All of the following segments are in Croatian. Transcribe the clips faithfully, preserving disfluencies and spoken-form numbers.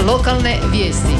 Lokalne vijesti.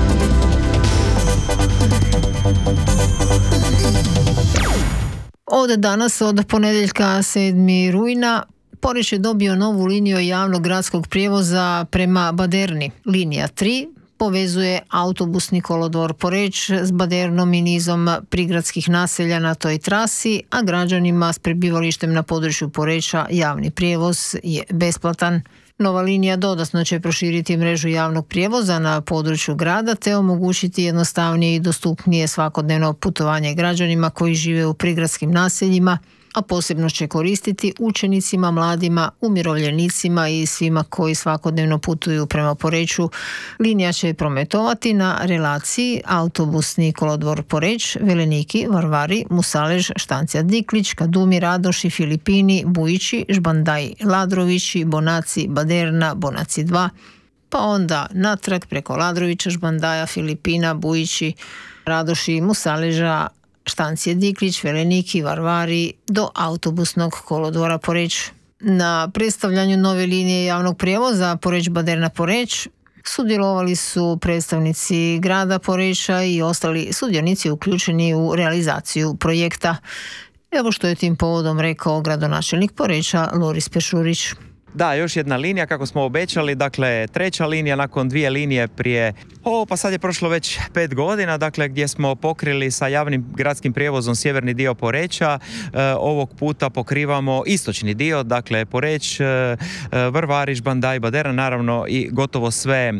Od danas, od ponedjeljka sedmog rujna, Poreč je dobio novu liniju javnog gradskog prijevoza prema Baderni. Linija tri povezuje autobusni kolodvor Poreč s Badernom i nizom prigradskih naselja na toj trasi, a građanima s prebivalištem na području Poreča javni prijevoz je besplatan. Nova linija dodatno će proširiti mrežu javnog prijevoza na području grada te omogućiti jednostavnije i dostupnije svakodnevno putovanje građanima koji žive u prigradskim naseljima, a posebno će koristiti učenicima, mladima, umirovljenicima i svima koji svakodnevno putuju prema Poreču. Linija će prometovati na relaciji autobusni kolodvor Poreč, Veleniki, Varvari, Musalež, Štancija Diklić, Kadumi, Radoši, Filipini, Bujići, Žbandaj, Ladrovići, Bonaci, Baderna, Bonaci dva, pa onda natrag preko Ladrovića, Žbandaja, Filipina, Bujići, Radoši, Musaleža, Štancije Diklić, Veleniki, Varvari do autobusnog kolodvora Poreč. Na predstavljanju nove linije javnog prijevoza Poreč Baderna Poreč sudjelovali su predstavnici grada Poreča i ostali sudionici uključeni u realizaciju projekta. Evo što je tim povodom rekao gradonačelnik Poreča Loris Pešurić. Da, još jedna linija kako smo obećali, dakle treća linija nakon dvije linije prije, o pa sad je prošlo već pet godina, dakle gdje smo pokrili sa javnim gradskim prijevozom sjeverni dio Poreča, e, ovog puta pokrivamo istočni dio, dakle Poreč, e, Varvari, Žbandaj, Baderna, naravno i gotovo sve,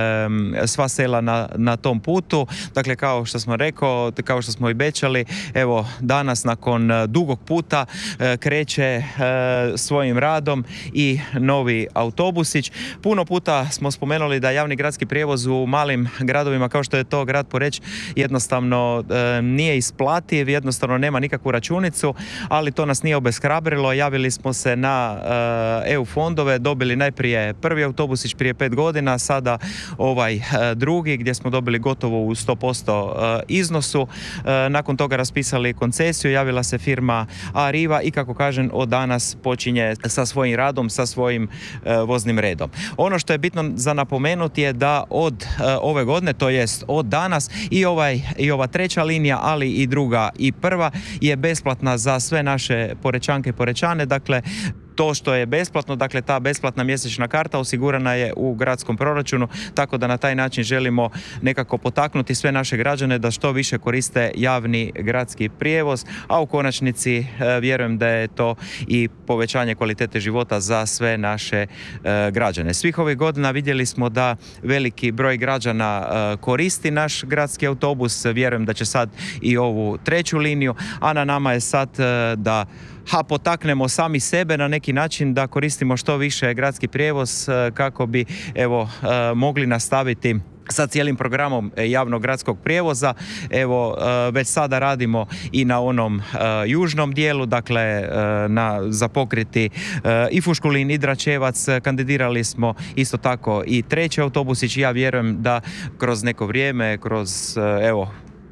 e, sva sela na, na tom putu, dakle kao što smo rekao, kao što smo obećali, evo danas nakon dugog puta e, kreće e, svojim radom i novi autobusić. Puno puta smo spomenuli da javni gradski prijevoz u malim gradovima kao što je to grad Poreč jednostavno e, nije isplativ, jednostavno nema nikakvu računicu, ali to nas nije obeshrabrilo. Javili smo se na e, E U fondove, dobili najprije prvi autobusić prije pet godina, sada ovaj e, drugi gdje smo dobili gotovo u sto posto e, iznosu. E, nakon toga raspisali koncesiju, javila se firma Arriva i kako kažem od danas počinje sa svojim radom, sa svojim e, voznim redom. Ono što je bitno za napomenuti je da od e, ove godine, to jest od danas i ovaj i ova treća linija, ali i druga i prva je besplatna za sve naše Porečanke i Porečane, dakle to što je besplatno, dakle ta besplatna mjesečna karta osigurana je u gradskom proračunu, tako da na taj način želimo nekako potaknuti sve naše građane da što više koriste javni gradski prijevoz, a u konačnici e, vjerujem da je to i povećanje kvalitete života za sve naše e, građane. Svih ovih godina vidjeli smo da veliki broj građana e, koristi naš gradski autobus, vjerujem da će sad i ovu treću liniju, a na nama je sad e, da ha potaknemo sami sebe na neki način da koristimo što više gradski prijevoz kako bi evo mogli nastaviti sa cijelim programom javnog gradskog prijevoza. Evo, već sada radimo i na onom uh, južnom dijelu, dakle uh, na, za pokriti uh, i Fuškulin i Dračevac. Kandidirali smo isto tako i treći autobusić. Ja vjerujem da kroz neko vrijeme, kroz uh, evo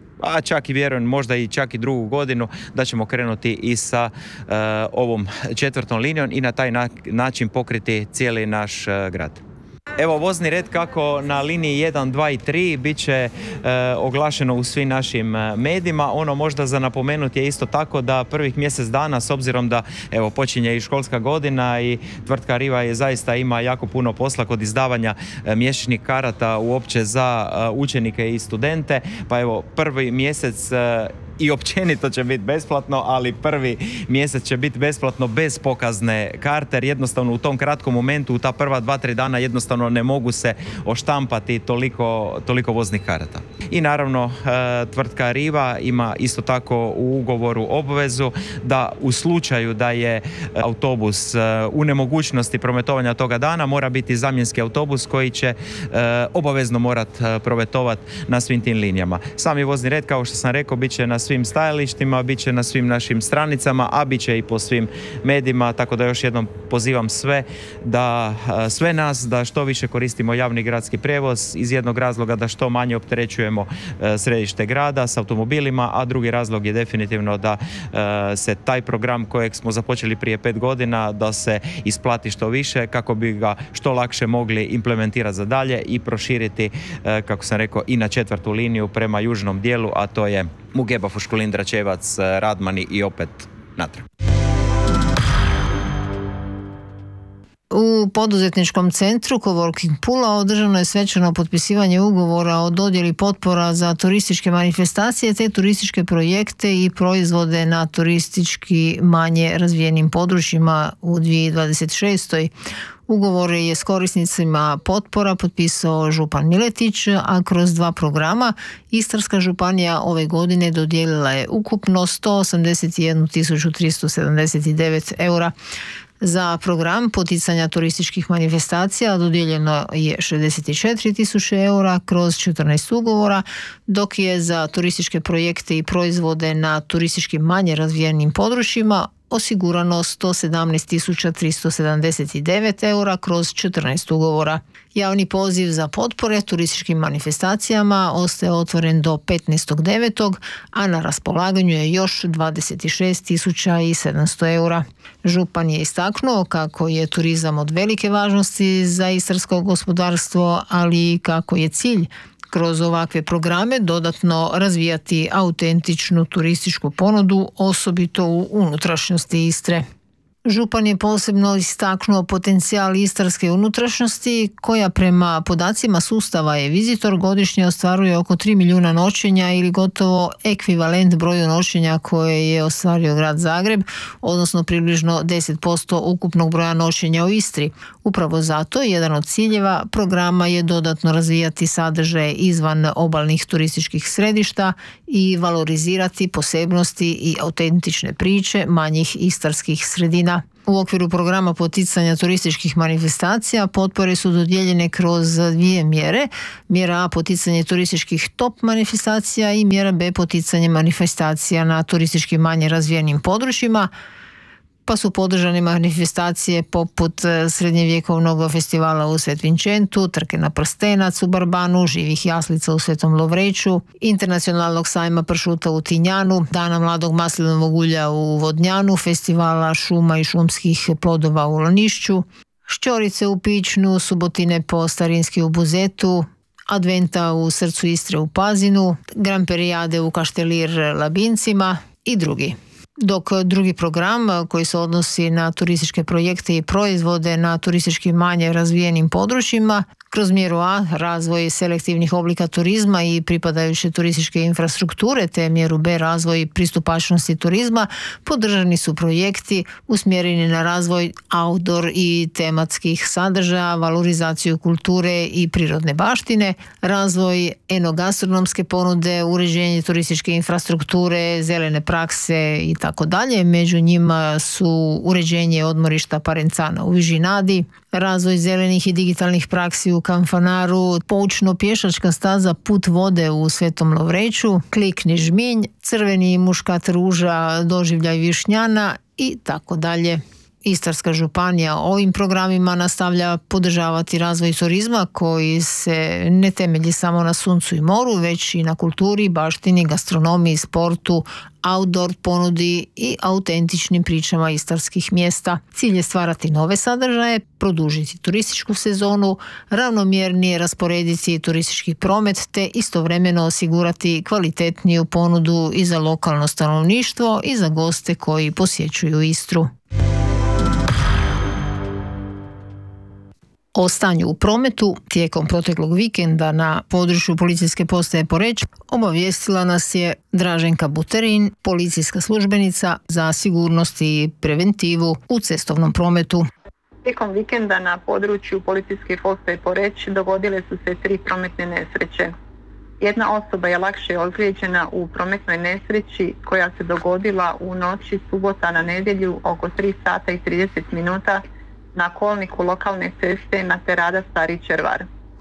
a čak i vjerujem možda i čak i drugu godinu da ćemo krenuti i sa uh, ovom četvrtom linijom i na taj na- način pokriti cijeli naš uh, grad. Evo vozni red kako na liniji jedan, dva i tri bit će e, oglašeno u svim našim medijima. Ono možda za napomenuti je isto tako da prvih mjesec dana, s obzirom da evo počinje i školska godina i tvrtka Arriva je zaista ima jako puno posla kod izdavanja e, mjesečnih karata uopće za e, učenike i studente, pa evo prvi mjesec e, i općenito će biti besplatno, ali prvi mjesec će biti besplatno bez pokazne karte, jer jednostavno u tom kratkom momentu, u ta prva dva, tri dana jednostavno ne mogu se oštampati toliko, toliko voznih karata. I naravno tvrtka Arriva ima isto tako u ugovoru obvezu da u slučaju da je autobus u nemogućnosti prometovanja toga dana mora biti zamjenski autobus koji će obavezno morati prometovati na svim tim linijama. Sami vozni red, kao što sam rekao, bit će na svim svim stajalištima, bit će na svim našim stranicama, a bit će i po svim medijima, tako da još jednom pozivam sve da sve nas da što više koristimo javni gradski prijevoz iz jednog razloga da što manje opterećujemo središte grada s automobilima, a drugi razlog je definitivno da se taj program kojeg smo započeli prije pet godina da se isplati što više kako bi ga što lakše mogli implementirati za dalje i proširiti, kako sam rekao, i na četvrtu liniju prema južnom dijelu, a to je Mugeba, Fuškulin, Dračevac, Radmani i opet natrag. U poduzetničkom centru Coworking Pula održano je svečano potpisivanje ugovora o dodjeli potpora za turističke manifestacije te turističke projekte i proizvode na turistički manje razvijenim područjima u dvije tisuće dvadeset šestoj. Ugovor je s korisnicima potpora potpisao župan Miletić, a kroz dva programa Istarska županija ove godine dodijelila je ukupno sto osamdeset jednu tisuću tristo sedamdeset devet eura. Za program poticanja turističkih manifestacija dodijeljeno je šezdeset četiri tisuće eura kroz četrnaest ugovora, dok je za turističke projekte i proizvode na turistički manje razvijenim područjima osigurano sto sedamnaest tisuća tristo sedamdeset devet eura kroz četrnaest ugovora. Javni poziv za potpore turističkim manifestacijama ostaje otvoren do petnaestog devetog a na raspolaganju je još dvadeset šest tisuća sedamsto eura. Župan je istaknuo kako je turizam od velike važnosti za istarsko gospodarstvo, ali i kako je cilj kroz ovakve programe dodatno razvijati autentičnu turističku ponudu, osobito u unutrašnjosti Istre. Župan je posebno istaknuo potencijal istarske unutrašnjosti koja prema podacima sustava e-Visitor godišnje ostvaruje oko tri milijuna noćenja ili gotovo ekvivalent broju noćenja koje je ostvario grad Zagreb, odnosno približno deset posto ukupnog broja noćenja u Istri. Upravo zato jedan od ciljeva programa je dodatno razvijati sadržaje izvan obalnih turističkih središta i valorizirati posebnosti i autentične priče manjih istarskih sredina. U okviru programa poticanja turističkih manifestacija potpore su dodijeljene kroz dvije mjere. Mjera A poticanje turističkih top manifestacija i mjera B poticanje manifestacija na turistički manje razvijenim područjima, pa su podržane manifestacije poput srednjevjekovnog festivala u Svet Vincentu, trke na prstenac u Barbanu, živih jaslica u Svetom Lovreću, internacionalnog sajma pršuta u Tinjanu, dana mladog maslinovog ulja u Vodnjanu, festivala šuma i šumskih plodova u Lanišću, šćorice u Pičnu, subotine po Starinski u Buzetu, adventa u srcu Istre u Pazinu, gramperijade u Kaštelir Labincima i drugi. Dok drugi program koji se odnosi na turističke projekte i proizvode na turistički manje razvijenim područjima, kroz mjeru A razvoj selektivnih oblika turizma i pripadajuće turističke infrastrukture te mjeru B razvoj pristupačnosti turizma, podržani su projekti usmjereni na razvoj outdoor i tematskih sadržaja, valorizaciju kulture i prirodne baštine, razvoj enogastronomske ponude, uređenje turističke infrastrukture, zelene prakse i tako dalje. Među njima su uređenje odmorišta Parencana u Vižinadi, razvoj zelenih i digitalnih praksi u Kanfanaru, poučno-pješačka staza Put vode u Svetom Lovreću, Klikni žminj, crveni muškat ruža, doživljaj Višnjana i tako dalje. Istarska županija ovim programima nastavlja podržavati razvoj turizma koji se ne temelji samo na suncu i moru, već i na kulturi, baštini, gastronomiji, sportu, outdoor ponudi i autentičnim pričama istarskih mjesta. Cilj je stvarati nove sadržaje, produžiti turističku sezonu, ravnomjernije rasporediti turistički promet te istovremeno osigurati kvalitetniju ponudu i za lokalno stanovništvo i za goste koji posjećuju Istru. O stanju u prometu tijekom proteklog vikenda na području policijske postaje Poreč obavijestila nas je Draženka Buterin, policijska službenica za sigurnost i preventivu u cestovnom prometu. Tijekom vikenda na području policijske postaje Poreč dogodile su se tri prometne nesreće. Jedna osoba je lakše ozlijeđena u prometnoj nesreći koja se dogodila u noći subota na nedjelju oko tri sata i trideset minuta na kolniku lokalne ceste Materada Stari Červar.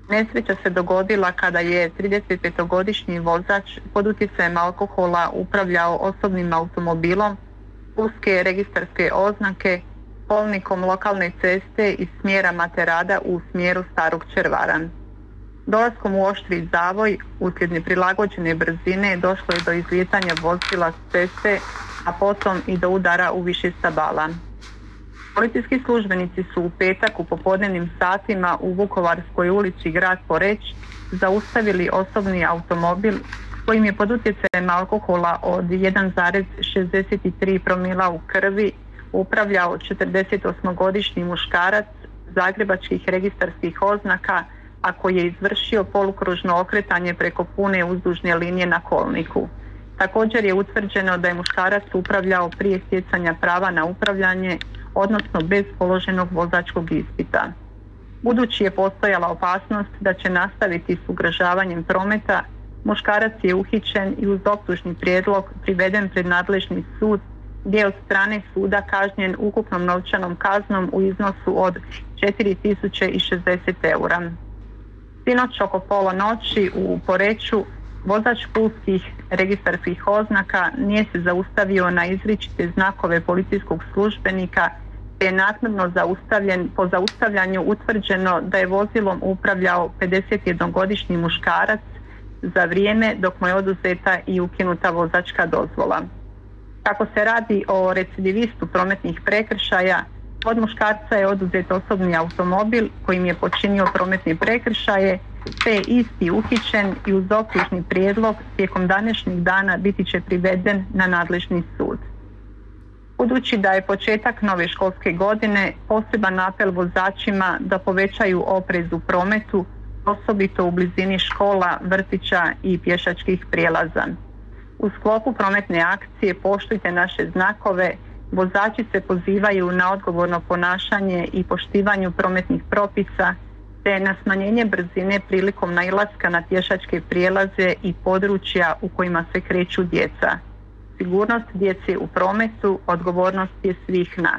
Nesreća se dogodila kada je tridesetpetogodišnji vozač pod utjecajem alkohola upravljao osobnim automobilom uske registarske oznake kolnikom lokalne ceste iz smjera Materada u smjeru Starog Červara. Dolaskom u oštri zavoj uslijed neprilagođene brzine došlo je do izlijetanja vozila s ceste, a potom i do udara u više stabala. Policijski službenici su u petak u popodnevnim satima u Vukovarskoj ulici grad Poreč zaustavili osobni automobil kojim je pod utjecajem alkohola od jedan zarez šezdeset tri promila u krvi upravljao četrdesetosmogodišnji muškarac zagrebačkih registarskih oznaka, a koji je izvršio polukružno okretanje preko pune uzdužne linije na kolniku. Također je utvrđeno da je muškarac upravljao prije stjecanja prava na upravljanje, odnosno bez položenog vozačkog ispita. Budući je postojala opasnost da će nastaviti s ugrožavanjem prometa, muškarac je uhićen i uz optužni prijedlog priveden pred nadležni sud, gdje je od strane suda kažnjen ukupnom novčanom kaznom u iznosu od četiri tisuće šezdeset eura. Sinoć oko pola noći u Poreču vozač pulskih registarskih oznaka nije se zaustavio na izričite znakove policijskog službenika, te je naknadno zaustavljen, po zaustavljanju utvrđeno da je vozilom upravljao pedesetjednogodišnji muškarac za vrijeme dok mu je oduzeta i ukinuta vozačka dozvola. Kako se radi o recidivistu prometnih prekršaja, od muškarca je oduzet osobni automobil kojim je počinio prometne prekršaje, te je isti uhićen i uz optužni prijedlog tijekom današnjeg dana biti će priveden na nadležni sud. Budući da je početak nove školske godine, poseban apel vozačima da povećaju oprez u prometu, osobito u blizini škola, vrtića i pješačkih prijelaza. U sklopu prometne akcije Poštujte naše znakove, vozači se pozivaju na odgovorno ponašanje i poštivanju prometnih propisa, te na smanjenje brzine prilikom nailaska na pješačke prijelaze i područja u kojima se kreću djeca. Sigurnost djece u prometu odgovornost je svih nas.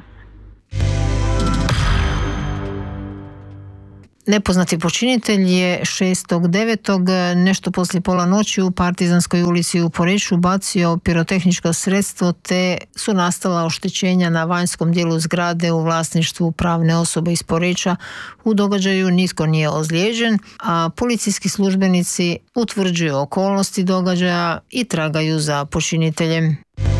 Nepoznati počinitelj je šestog devetog nešto poslije pola noći u Partizanskoj ulici u Poreču bacio pirotehničko sredstvo, te su nastala oštećenja na vanjskom dijelu zgrade u vlasništvu pravne osobe iz Poreča. U događaju nitko nije ozlijeđen, a policijski službenici utvrđuju okolnosti događaja i tragaju za počiniteljem.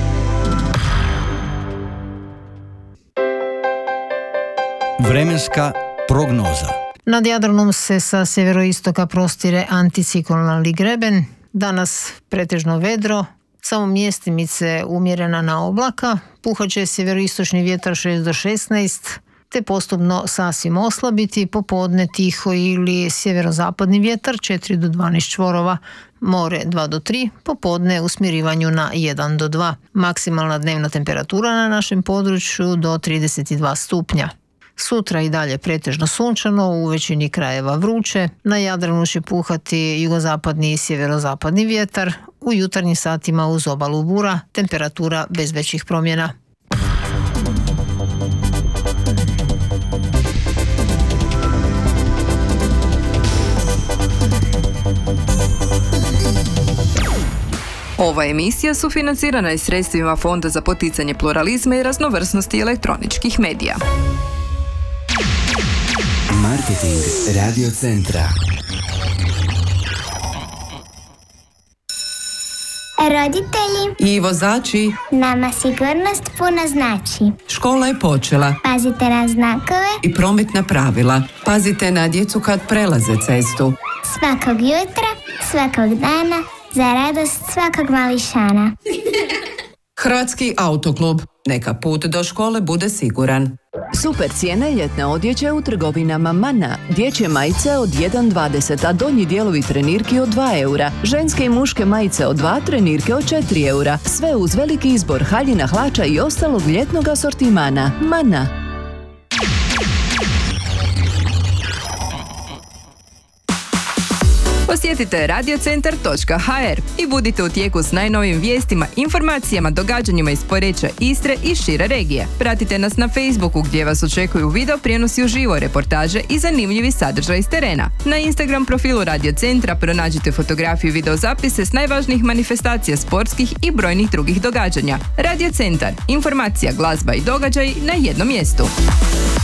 Vremenska prognoza. Nad Jadranom se sa sjeveroistoka prostire anticiklonalni greben. Danas pretežno vedro, samo mjestimice umjerena na oblaka. Puhat će sjeveroistočni vjetar šest do šesnaest, te postupno sasvim oslabiti. Popodne tiho ili sjeverozapadni vjetar četiri do dvanaest čvorova. More dva do tri, popodne u smirivanju na jedan do dva. Maksimalna dnevna temperatura na našem području do trideset dva stupnja. Sutra i dalje pretežno sunčano, u većini krajeva vruće. Na Jadranu će puhati jugozapadni i sjeverozapadni vjetar. U jutarnjim satima uz obalu bura, temperatura bez većih promjena. Ova emisija sufinancirana je sredstvima Fonda za poticanje pluralizma i raznovrsnosti elektroničkih medija. Marketing Radio Centra. Roditelji i vozači, nama sigurnost puno znači. Škola je počela. Pazite na znakove i prometna pravila. Pazite na djecu kad prelaze cestu. Svakog jutra, svakog dana, za radost svakog mališana. Hrvatski autoklub. Neka put do škole bude siguran. Super cijene ljetne odjeće u trgovinama Mana. Dječje majice od jedan dvadeset, a donji dijelovi trenirki od dva eura. Ženske i muške majice od dva, trenirke od četiri eura. Sve uz veliki izbor haljina, hlača i ostalog ljetnog asortimana. Mana. Posjetite radiocentar točka ha er i budite u tijeku s najnovim vijestima, informacijama, događanjima iz Poreča, Istre i šire regije. Pratite nas na Facebooku gdje vas očekuju video prijenosi uživo, reportaže i zanimljivi sadržaj iz terena. Na Instagram profilu Radio Centra pronađite fotografiju i videozapise s najvažnijih manifestacija sportskih i brojnih drugih događanja. Radio Centar, informacija, glazba i događaj na jednom mjestu.